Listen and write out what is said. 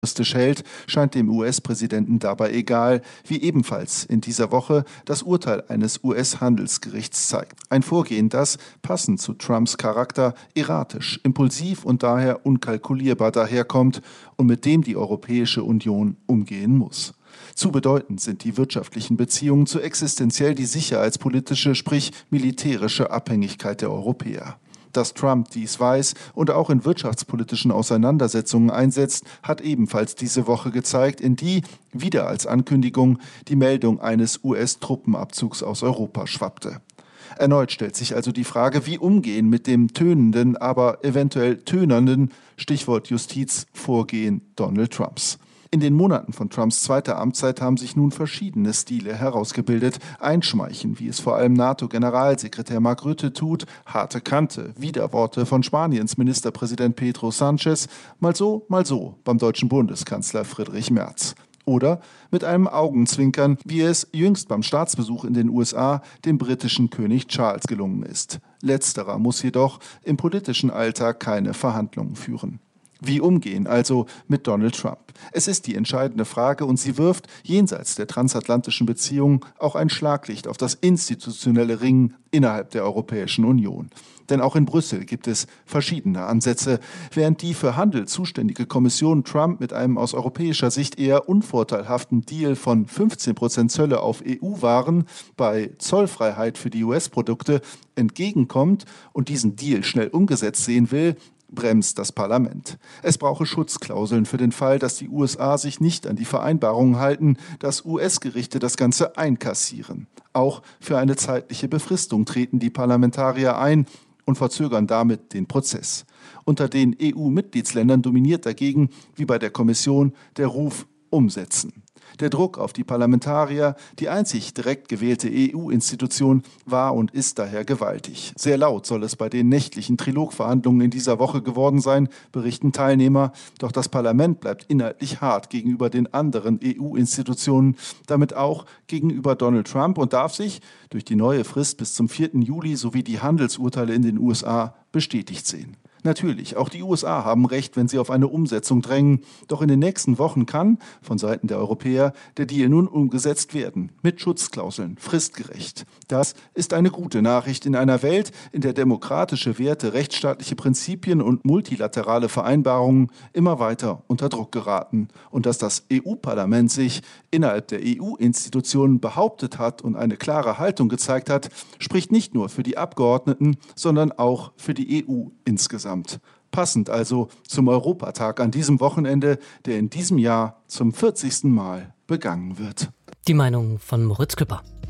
hält, scheint dem US-Präsidenten dabei egal, wie ebenfalls in dieser Woche das Urteil eines US-Handelsgerichts zeigt. Ein Vorgehen, das, passend zu Trumps Charakter, erratisch, impulsiv und daher unkalkulierbar daherkommt und mit dem die Europäische Union umgehen muss. Zu bedeutend sind die wirtschaftlichen Beziehungen, zu existenziell die sicherheitspolitische, sprich militärische Abhängigkeit der Europäer. Dass Trump dies weiß und auch in wirtschaftspolitischen Auseinandersetzungen einsetzt, hat ebenfalls diese Woche gezeigt, in die, wieder als Ankündigung, die Meldung eines US-Truppenabzugs aus Europa schwappte. Erneut stellt sich also die Frage, wie umgehen mit dem tönenden, aber eventuell tönernden, Stichwort Justiz, Vorgehen Donald Trumps. In den Monaten von Trumps zweiter Amtszeit haben sich nun verschiedene Stile herausgebildet. Einschmeicheln, wie es vor allem NATO-Generalsekretär Mark Rutte tut, harte Kante, Widerworte von Spaniens Ministerpräsident Pedro Sánchez, mal so beim deutschen Bundeskanzler Friedrich Merz. Oder mit einem Augenzwinkern, wie es jüngst beim Staatsbesuch in den USA dem britischen König Charles gelungen ist. Letzterer muss jedoch im politischen Alltag keine Verhandlungen führen. Wie umgehen also mit Donald Trump? Es ist die entscheidende Frage und sie wirft jenseits der transatlantischen Beziehungen auch ein Schlaglicht auf das institutionelle Ringen innerhalb der Europäischen Union. Denn auch in Brüssel gibt es verschiedene Ansätze, während die für Handel zuständige Kommission Trump mit einem aus europäischer Sicht eher unvorteilhaften Deal von 15% Zölle auf EU-Waren bei Zollfreiheit für die US-Produkte entgegenkommt und diesen Deal schnell umgesetzt sehen will, bremst das Parlament. Es brauche Schutzklauseln für den Fall, dass die USA sich nicht an die Vereinbarungen halten, dass US-Gerichte das Ganze einkassieren. Auch für eine zeitliche Befristung treten die Parlamentarier ein und verzögern damit den Prozess. Unter den EU-Mitgliedsländern dominiert dagegen, wie bei der Kommission, der Ruf umsetzen. Der Druck auf die Parlamentarier, die einzig direkt gewählte EU-Institution, war und ist daher gewaltig. Sehr laut soll es bei den nächtlichen Trilogverhandlungen in dieser Woche geworden sein, berichten Teilnehmer. Doch das Parlament bleibt inhaltlich hart gegenüber den anderen EU-Institutionen, damit auch gegenüber Donald Trump und darf sich durch die neue Frist bis zum 4. Juli sowie die Handelsurteile in den USA bestätigt sehen. Natürlich, auch die USA haben Recht, wenn sie auf eine Umsetzung drängen. Doch in den nächsten Wochen kann, von Seiten der Europäer, der Deal nun umgesetzt werden. Mit Schutzklauseln, fristgerecht. Das ist eine gute Nachricht in einer Welt, in der demokratische Werte, rechtsstaatliche Prinzipien und multilaterale Vereinbarungen immer weiter unter Druck geraten. Und dass das EU-Parlament sich innerhalb der EU-Institutionen behauptet hat und eine klare Haltung gezeigt hat, spricht nicht nur für die Abgeordneten, sondern auch für die EU insgesamt. Passend also zum Europatag an diesem Wochenende, der in diesem Jahr zum 40. Mal begangen wird. Die Meinung von Moritz Küpper.